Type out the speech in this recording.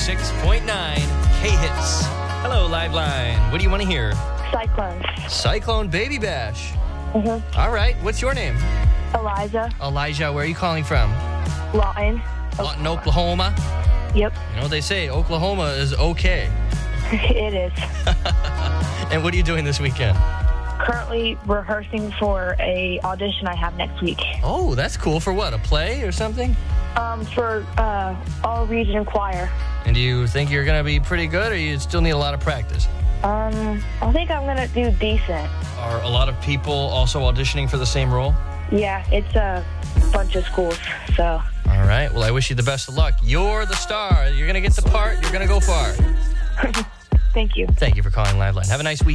106.9 K-Hits. Hello, Liveline. What do you want to hear? Cyclones. Cyclone Baby Bash. Mm-hmm. All right. What's your name? Elijah. Elijah, where are you calling from? Lawton. Lawton, Oklahoma. Yep. You know what they say, Oklahoma is okay. It is. And what are you doing this weekend? Currently rehearsing for a audition I have next week. Oh, that's cool. For what, a play or something? For all region choir. And do you think you're going to be pretty good, or you still need a lot of practice? I think I'm going to do decent. Are a lot of people also auditioning for the same role? Yeah, it's a bunch of schools, so. All right. Well, I wish you the best of luck. You're the star. You're going to get the part. You're going to go far. Thank you. Thank you for calling Liveline. Have a nice week.